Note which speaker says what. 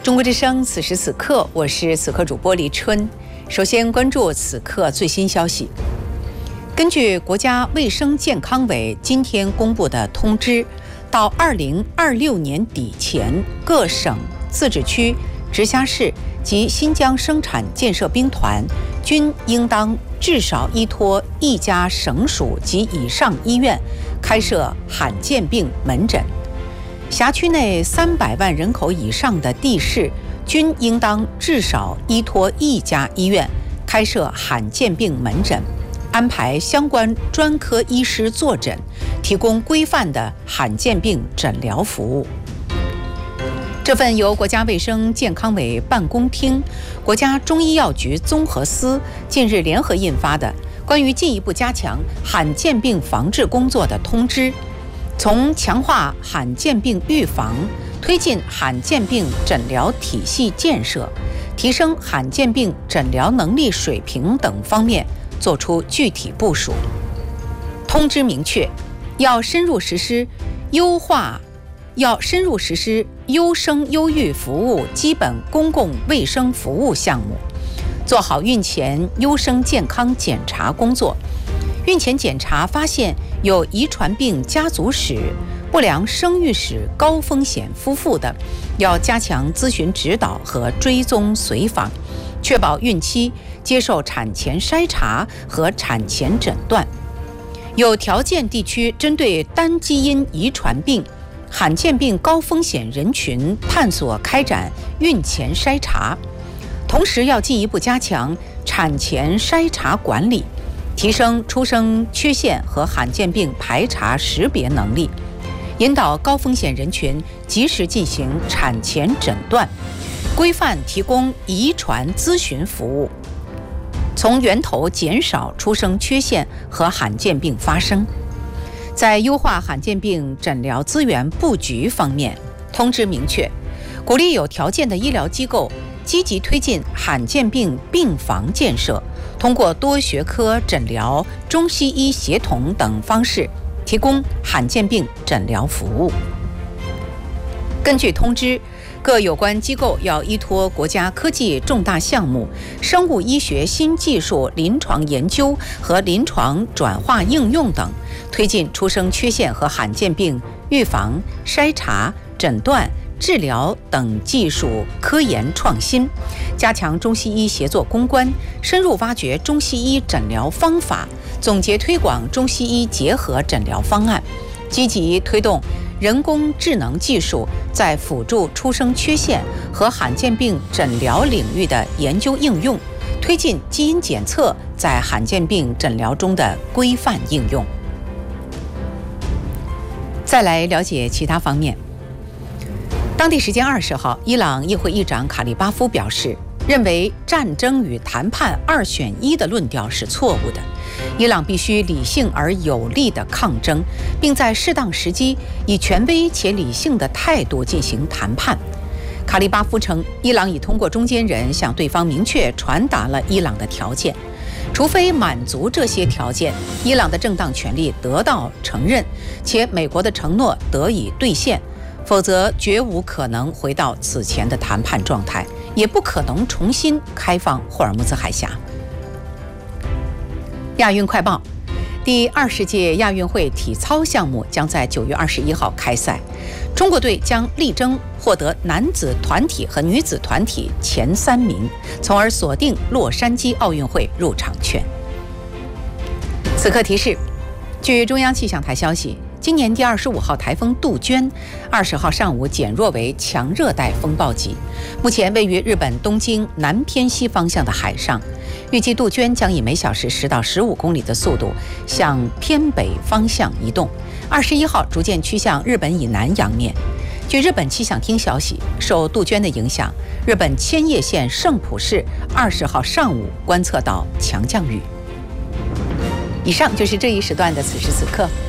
Speaker 1: 中国之声，此时此刻，我是此刻主播李春。首先关注此刻最新消息。根据国家卫生健康委今天公布的通知，到2026年底前，各省、自治区、直辖市及新疆生产建设兵团均应当至少依托一家省属及以上医院开设罕见病门诊。辖区内300万人口以上的地市均应当至少依托一家医院开设罕见病门诊，安排相关专科医师坐诊，提供规范的罕见病诊疗服务。这份由国家卫生健康委办公厅、国家中医药局综合司近日联合印发的关于进一步加强罕见病防治工作的通知，从强化罕见病预防、推进罕见病诊疗体系建设、提升罕见病诊疗能力水平等方面作出具体部署。通知明确，要深入实施优生优育服务基本公共卫生服务项目，做好孕前优生健康检查工作。孕前检查发现有遗传病家族史、不良生育史高风险夫妇的，要加强咨询指导和追踪随访，确保孕期接受产前筛查和产前诊断。有条件地区针对单基因遗传病、罕见病高风险人群探索开展孕前筛查，同时要进一步加强产前筛查管理，提升出生缺陷和罕见病排查识别能力，引导高风险人群及时进行产前诊断，规范提供遗传咨询服务，从源头减少出生缺陷和罕见病发生。在优化罕见病诊疗资源布局方面，通知明确，鼓励有条件的医疗机构积极推进罕见病病房建设，通过多学科诊疗、中西医协同等方式提供罕见病诊疗服务。根据通知，各有关机构要依托国家科技重大项目、生物医学新技术临床研究和临床转化应用等，推进出生缺陷和罕见病预防、筛查、诊断、治疗等技术科研创新，加强中西医协作攻关，深入挖掘中西医诊疗方法，总结推广中西医结合诊疗方案，积极推动人工智能技术在辅助出生缺陷和罕见病诊疗领域的研究应用，推进基因检测在罕见病诊疗中的规范应用。再来了解其他方面。当地时间20号，伊朗议会议长卡利巴夫表示，认为战争与谈判2选1的论调是错误的，伊朗必须理性而有力地抗争，并在适当时机以权威且理性的态度进行谈判。卡利巴夫称，伊朗已通过中间人向对方明确传达了伊朗的条件，除非满足这些条件，伊朗的正当权利得到承认，且美国的承诺得以兑现，否则绝无可能回到此前的谈判状态，也不可能重新开放霍尔木兹海峡。亚运快报：第20届亚运会体操项目将在9月21号开赛，中国队将力争获得男子团体和女子团体前3名，从而锁定洛杉矶奥运会入场券。此刻提示：据中央气象台消息，今年第25号台风杜鹃20号上午减弱为强热带风暴级，目前位于日本东京南偏西方向的海上，预计杜鹃将以每小时10到15公里的速度向偏北方向移动，21号逐渐趋向日本以南洋面。据日本气象厅消息，受杜鹃的影响，日本千叶县圣浦市20号上午观测到强降雨。以上就是这一时段的此时此刻。